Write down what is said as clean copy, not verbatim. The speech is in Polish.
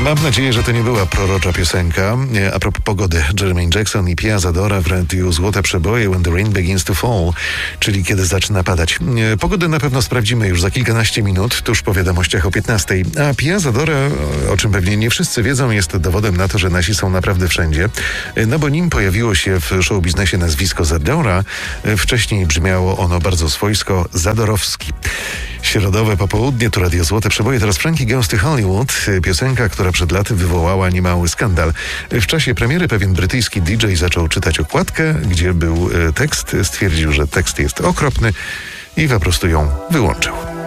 Mam nadzieję, że to nie była prorocza piosenka. A propos pogody, Jermaine Jackson i Pia Zadora w radiu Złote Przeboje When the Rain Begins to Fall, czyli kiedy zaczyna padać. Pogodę na pewno sprawdzimy już za kilkanaście minut, tuż po wiadomościach o 15. A Pia Zadora, o czym pewnie nie wszyscy wiedzą, jest dowodem na to, że nasi są naprawdę wszędzie. No bo nim pojawiło się w showbiznesie nazwisko Zadora, wcześniej brzmiało ono bardzo swojsko Zadorowski. Środowe popołudnie, tu Radio Złote Przeboje, teraz Frankie Goes to Hollywood, piosenka, która przed laty wywołała niemały skandal. W czasie premiery pewien brytyjski DJ zaczął czytać okładkę, gdzie był tekst, stwierdził, że tekst jest okropny i po prostu ją wyłączył.